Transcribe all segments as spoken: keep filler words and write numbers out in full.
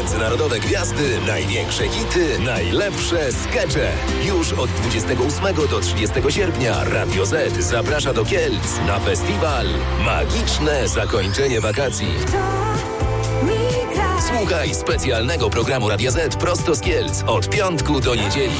Międzynarodowe gwiazdy, największe hity, najlepsze skecze. Już od dwudziestego ósmego do trzydziestego sierpnia Radio Z zaprasza do Kielc na festiwal Magiczne Zakończenie Wakacji. Słuchaj specjalnego programu Radia Z prosto z Kielc od piątku do niedzieli.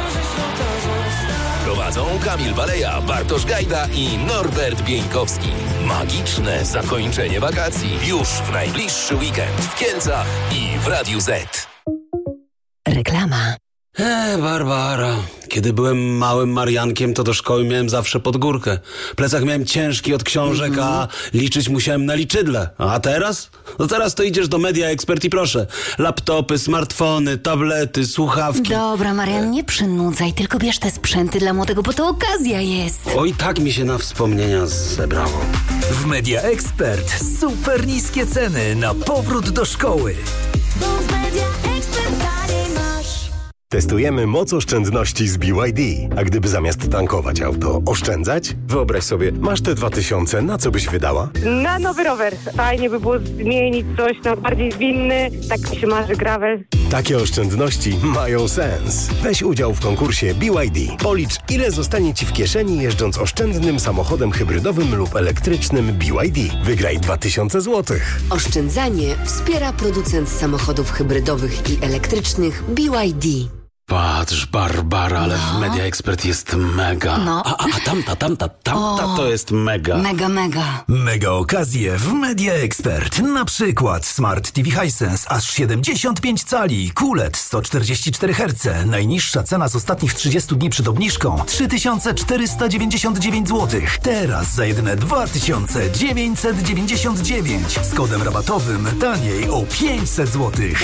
Prowadzą Kamil Baleja, Bartosz Gajda i Norbert Bieńkowski. Magiczne zakończenie wakacji już w najbliższy weekend w Kielcach i w Radiu Z. Reklama. Eee, Barbara, kiedy byłem małym Mariankiem, to do szkoły miałem zawsze pod górkę. Plecak miałem ciężki od książek, mm-hmm. a liczyć musiałem na liczydle. A teraz? No teraz to idziesz do Media Expert i proszę. Laptopy, smartfony, tablety, słuchawki. Dobra, Marian, nie przynudzaj, tylko bierz te sprzęty dla młodego, bo to okazja jest. Oj, tak mi się na wspomnienia zebrało. W Media Expert super niskie ceny na powrót do szkoły. Bo w Media Expert taniej masz. Testujemy moc oszczędności z B Y D. A gdyby zamiast tankować auto oszczędzać? Wyobraź sobie, masz te dwa tysiące, na co byś wydała? Na nowy rower. Fajnie by było zmienić coś na bardziej zwinny. Tak mi się marzy gravel. Takie oszczędności mają sens. Weź udział w konkursie B Y D. Policz, ile zostanie Ci w kieszeni jeżdżąc oszczędnym samochodem hybrydowym lub elektrycznym B Y D. Wygraj dwa tysiące złotych. Oszczędzanie wspiera producent samochodów hybrydowych i elektrycznych B Y D. Patrz, Barbara, ale no. w Media Expert jest mega. No. A, a, a tamta, tamta, tamta o, to jest mega. Mega, mega. Mega okazje w Media Expert. Na przykład Smart T V Hisense aż siedemdziesiąt pięć cali, Q L E D sto czterdzieści cztery herce. Najniższa cena z ostatnich trzydziestu dni przed obniżką trzy tysiące czterysta dziewięćdziesiąt dziewięć złotych. Teraz za jedyne dwa tysiące dziewięćset dziewięćdziesiąt dziewięć. Z kodem rabatowym taniej o pięćset złotych.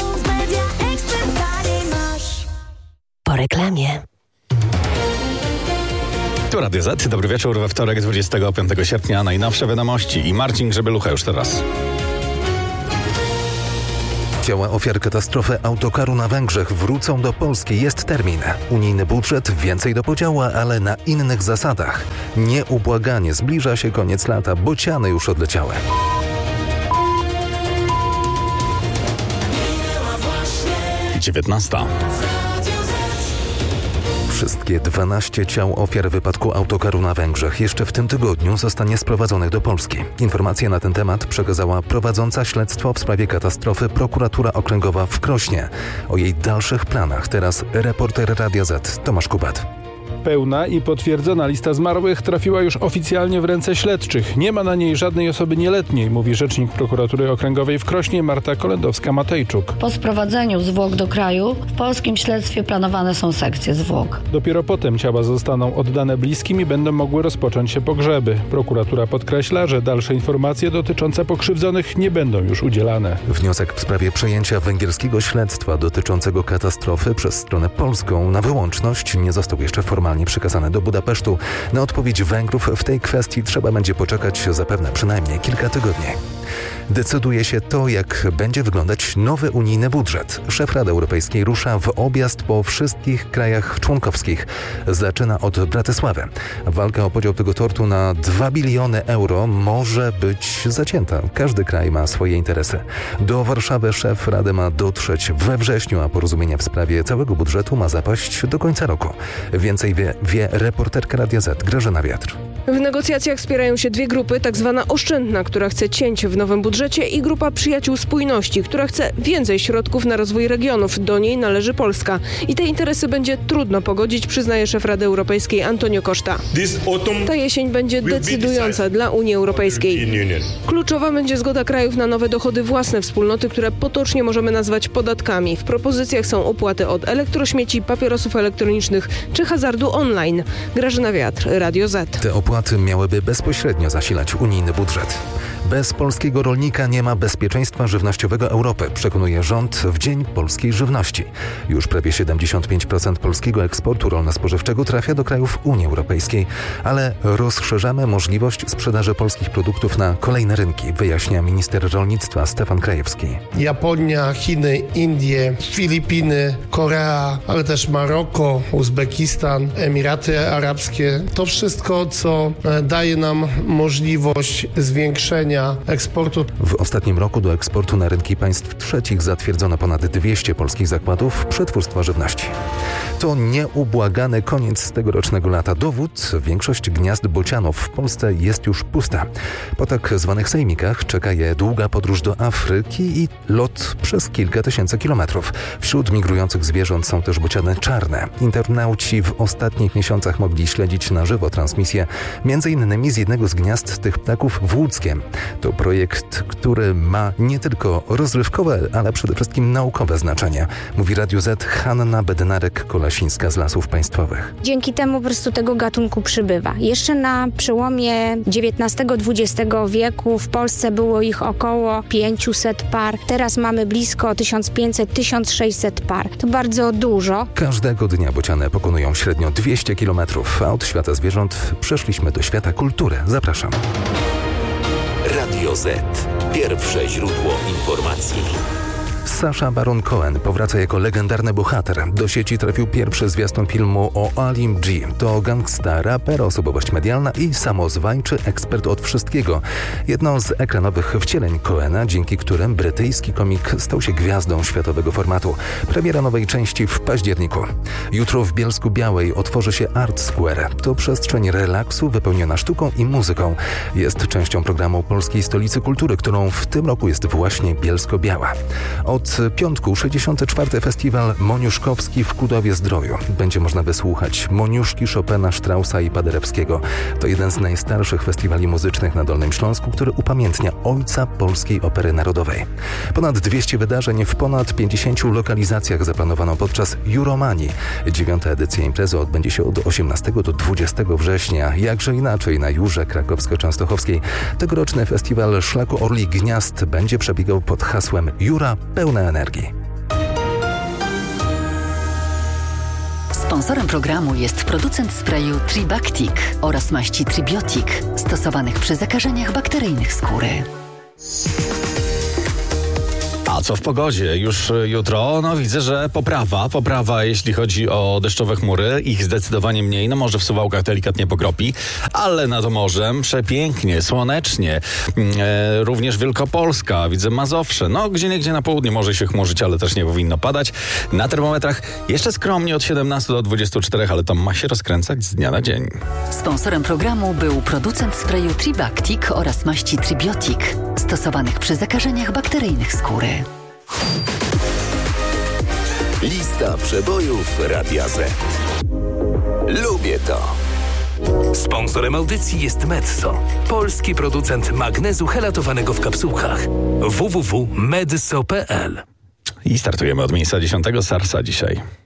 Po reklamie. Tu Radio Z. Dobry wieczór we wtorek, dwudziestego piątego sierpnia. Najnowsze wiadomości i Marcin Grzebelucha już teraz. Ciała ofiar katastrofy autokaru na Węgrzech wrócą do Polski. Jest termin. Unijny budżet, więcej do podziału, ale na innych zasadach. Nieubłaganie zbliża się koniec lata. Bociany już odleciały. dziewiętnasta. Wszystkie dwanaście ciał ofiar wypadku autokaru na Węgrzech jeszcze w tym tygodniu zostanie sprowadzonych do Polski. Informacje na ten temat przekazała prowadząca śledztwo w sprawie katastrofy prokuratura okręgowa w Krośnie. O jej dalszych planach teraz reporter Radia Z Tomasz Kubat. Pełna i potwierdzona lista zmarłych trafiła już oficjalnie w ręce śledczych. Nie ma na niej żadnej osoby nieletniej, mówi rzecznik prokuratury okręgowej w Krośnie Marta Kolendowska-Matejczuk. Po sprowadzeniu zwłok do kraju w polskim śledztwie planowane są sekcje zwłok. Dopiero potem ciała zostaną oddane bliskim i będą mogły rozpocząć się pogrzeby. Prokuratura podkreśla, że dalsze informacje dotyczące pokrzywdzonych nie będą już udzielane. Wniosek w sprawie przejęcia węgierskiego śledztwa dotyczącego katastrofy przez stronę polską na wyłączność nie został jeszcze formalnie przekazane do Budapesztu. Na odpowiedź Węgrów w tej kwestii trzeba będzie poczekać zapewne przynajmniej kilka tygodni. Decyduje się to, jak będzie wyglądać nowy unijny budżet. Szef Rady Europejskiej rusza w objazd po wszystkich krajach członkowskich. Zaczyna od Bratysławy. Walka o podział tego tortu na dwa biliony euro może być zacięta. Każdy kraj ma swoje interesy. Do Warszawy szef Rady ma dotrzeć we wrześniu, a porozumienie w sprawie całego budżetu ma zapaść do końca roku. Więcej wie, wie reporterka Radia Z Grażyna Wiatr. W negocjacjach wspierają się dwie grupy, tak zwana oszczędna, która chce cięć w nowym budżecie, i grupa przyjaciół spójności, która chce więcej środków na rozwój regionów. Do niej należy Polska. I te interesy będzie trudno pogodzić, przyznaje szef Rady Europejskiej Antonio Costa. Ta jesień będzie decydująca dla Unii Europejskiej. Kluczowa będzie zgoda krajów na nowe dochody własne wspólnoty, które potocznie możemy nazwać podatkami. W propozycjach są opłaty od elektrośmieci, papierosów elektronicznych czy hazardu online. Grażyna Wiatr, Radio Z. Te opłaty miałyby bezpośrednio zasilać unijny budżet. Bez polskiego rolnika nie ma bezpieczeństwa żywnościowego Europy, przekonuje rząd w Dzień Polskiej Żywności. Już prawie siedemdziesiąt pięć procent polskiego eksportu rolno-spożywczego trafia do krajów Unii Europejskiej, ale rozszerzamy możliwość sprzedaży polskich produktów na kolejne rynki, wyjaśnia minister rolnictwa Stefan Krajewski. Japonia, Chiny, Indie, Filipiny, Korea, ale też Maroko, Uzbekistan, Emiraty Arabskie. To wszystko, co daje nam możliwość zwiększenia eksportu. W ostatnim roku do eksportu na rynki państw trzecich zatwierdzono ponad dwieście polskich zakładów przetwórstwa żywności. To nieubłagany koniec tegorocznego lata. Dowód, większość gniazd bocianów w Polsce jest już pusta. Po tak zwanych sejmikach czeka je długa podróż do Afryki i lot przez kilka tysięcy kilometrów. Wśród migrujących zwierząt są też bociany czarne. Internauci w ostatnich miesiącach mogli śledzić na żywo transmisję między innymi z jednego z gniazd tych ptaków w Łódzkiem. To projekt, który ma nie tylko rozrywkowe, ale przede wszystkim naukowe znaczenie, mówi Radio Z Hanna Bednarek-Kolasińska z Lasów Państwowych. Dzięki temu po prostu tego gatunku przybywa. Jeszcze na przełomie dziewiętnastego dwudziestego wieku w Polsce było ich około pięćset par. Teraz mamy blisko tysiąc pięćset do tysiąc sześćset par. To bardzo dużo. Każdego dnia bociany pokonują średnio dwieście kilometrów, a od świata zwierząt przeszliśmy do świata kultury. Zapraszam. Radio Z. Pierwsze źródło informacji. Sacha Baron Cohen powraca jako legendarny bohater. Do sieci trafił pierwszy zwiastun filmu o Alim G. To gangsta, raper, osobowość medialna i samozwańczy ekspert od wszystkiego. Jedno z ekranowych wcieleń Cohena, dzięki którym brytyjski komik stał się gwiazdą światowego formatu. Premiera nowej części w październiku. Jutro w Bielsku Białej otworzy się Art Square. To przestrzeń relaksu wypełniona sztuką i muzyką. Jest częścią programu Polskiej Stolicy Kultury, którą w tym roku jest właśnie Bielsko-Biała. Od piątku sześćdziesiąty czwarty Festiwal Moniuszkowski w Kudowie-Zdroju. Będzie można wysłuchać Moniuszki, Chopina, Straussa i Paderewskiego. To jeden z najstarszych festiwali muzycznych na Dolnym Śląsku, który upamiętnia ojca polskiej opery narodowej. Ponad dwieście wydarzeń w ponad pięćdziesięciu lokalizacjach zaplanowano podczas Juromanii. Dziewiąta edycja imprezy odbędzie się od osiemnastego do dwudziestego września. Jakże inaczej na Jurze Krakowsko-Częstochowskiej. Tegoroczny festiwal Szlaku Orlich Gniazd będzie przebiegał pod hasłem Jura pełna energii. Sponsorem programu jest producent sprayu Tribactic oraz maści Tribiotic, stosowanych przy zakażeniach bakteryjnych skóry. A co w pogodzie? Już jutro, no widzę, że poprawa, poprawa jeśli chodzi o deszczowe chmury, ich zdecydowanie mniej, no może w Suwałkach delikatnie pokropi, ale nad morzem przepięknie, słonecznie, e, również Wielkopolska, widzę Mazowsze, no gdzieniegdzie na południu może się chmurzyć, ale też nie powinno padać. Na termometrach jeszcze skromnie od siedemnastu do dwudziestu czterech, ale to ma się rozkręcać z dnia na dzień. Sponsorem programu był producent sprayu Tribactic oraz maści Tribiotic, stosowanych przy zakażeniach bakteryjnych skóry. Lista przebojów Radia Z. Lubię to. Sponsorem audycji jest Metso, polski producent magnezu helatowanego w kapsułkach. w w w kropka medso kropka p l. I startujemy od miejsca dziesiątego. Sarsa dzisiaj.